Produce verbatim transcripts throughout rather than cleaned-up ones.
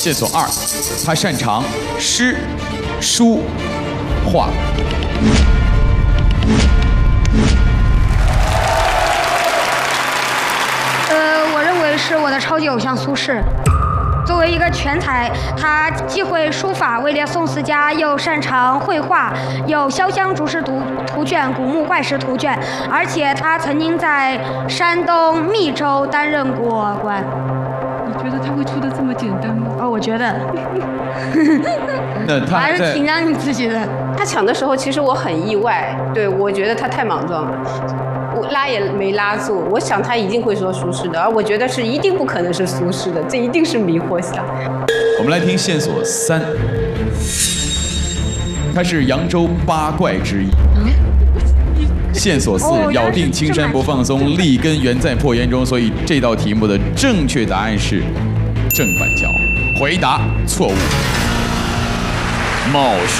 线索二，他擅长诗、书、画。 呃，我认为是我的超级偶像苏轼。作为一个全才，他既会书法，位列宋四家，又擅长绘画，有《潇湘竹石图图卷》《古木怪石图卷》，而且他曾经在山东密州担任过官。 你觉得他会出的这么简单吗？ 哦，我觉得。 那他还是挺让你自己的。 他抢的时候，其实我很意外，对我觉得他太莽撞了。我拉也没拉住，我想他一定会说苏轼的，而我觉得是一定不可能是苏轼的，这一定是迷惑项。 我们来听线索三，他是扬州八怪之一。线索四，咬定青山不放松，立根原在破岩中，所以这道题目的正确答案是郑板桥。回答错误，冒失。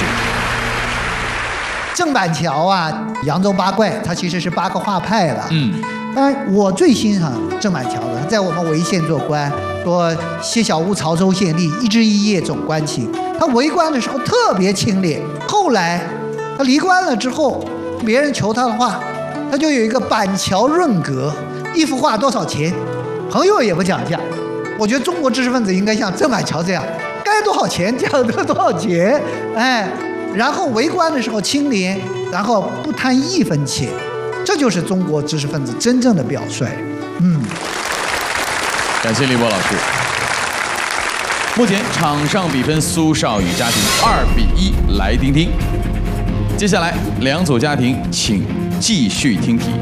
郑板桥啊，扬州八怪，他其实是八个画派了。 嗯， 当然我最欣赏郑板桥的，他在我们潍县做官，说谢小屋潮州县吏，一枝一叶总关情。他为官的时候特别清廉，后来他离官了之后，别人求他的画，他就有一个板桥润格，一幅画多少钱，朋友也不讲价。我觉得中国知识分子应该像郑板桥这样，该多少钱讲得多少钱，哎。然后为官的时候清廉，然后不贪一分钱，这就是中国知识分子真正的表率。嗯， 感谢李波老师。目前场上比分苏少宇家庭二比一，来听听。接下来两组家庭请继续听题。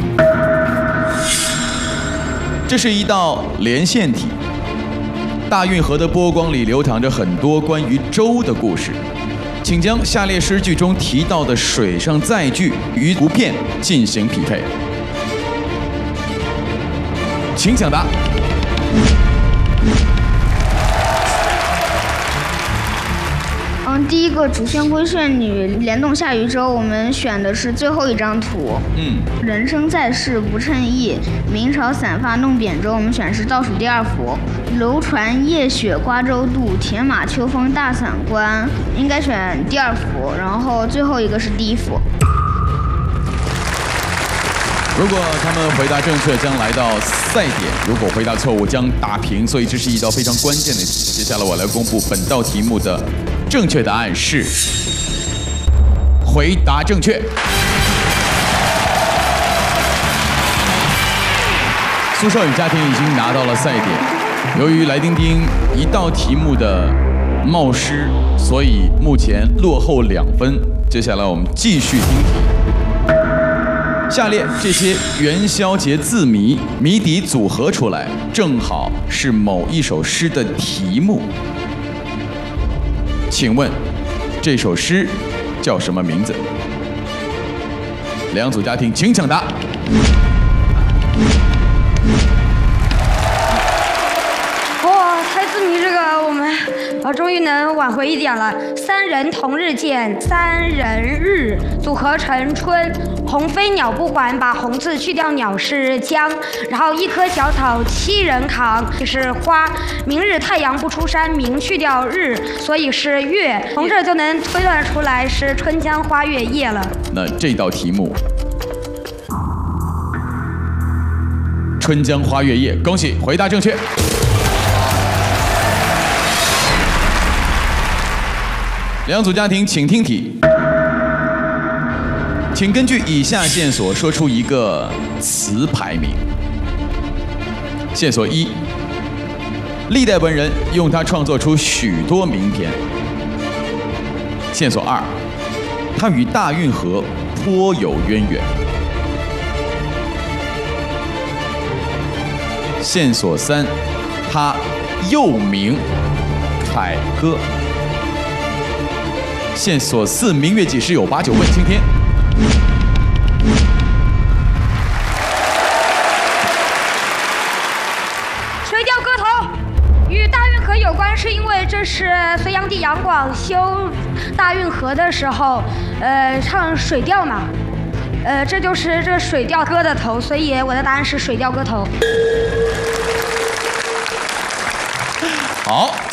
这是一道连线题。大运河的波光里流淌着很多关于舟的故事。请将下列诗句中提到的水上载具与图片进行匹配。请抢答。 嗯，第一个主线归顺女联动下渔舟，我们选的是最后一张图。 嗯。 人生在世不称意，明朝散发弄扁舟，我们选的是倒数第二幅。楼船夜雪瓜洲渡，铁马秋风大散关，应该选第二幅，然后最后一个是第一幅。 如果他们回答正确，将来到赛点；如果回答错误，将打平。所以这是一道非常关键的题。接下来我来公布本道题目的正确答案是：回答正确。苏少宇家庭已经拿到了赛点。由于来丁丁一道题目的冒失，所以目前落后两分。接下来我们继续听题。下列这些元宵节字谜谜底组合出来，正好是某一首诗的题目。请问这首诗叫什么名字？两组家庭请抢答。 哇，猜字谜这个我们啊终于能挽回一点了。三人同日见，三人日组合成春。鸿飞鸟不还，把鸿字去掉，鸟是江。然后一棵小草七人扛，是花。明日太阳不出山，明去掉日，所以是月。从这就能推断出来是春江花月夜了。 那这道题目，春江花月夜，恭喜回答正确。两组家庭请听题。请根据以下线索说出一个词牌名。线索一，历代文人用它创作出许多名篇。线索二，它与大运河颇有渊源。线索三，它又名凯歌。线索四，明月几时有，把酒问青天。 水调歌头与大运河有关，是因为这是隋炀帝杨广修大运河的时候，呃，唱水调嘛，呃，这就是这水调歌的头，所以我的答案是水调歌头。 好。